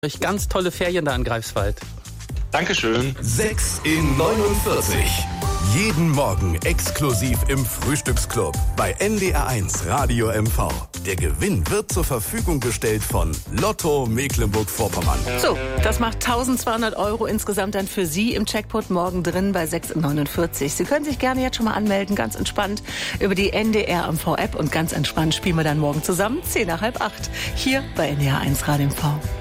Euch ganz tolle Ferien da in Greifswald. Dankeschön. 6 in 49. Jeden Morgen exklusiv im Frühstücksclub bei NDR1 Radio MV. Der Gewinn wird zur Verfügung gestellt von Lotto Mecklenburg-Vorpommern. So, das macht 1.200 € insgesamt dann für Sie im Jackpot morgen drin bei 6 in 49. Sie können sich gerne jetzt schon mal anmelden, ganz entspannt über die NDR MV App und ganz entspannt spielen wir dann morgen zusammen 7:50 hier bei NDR1 Radio MV.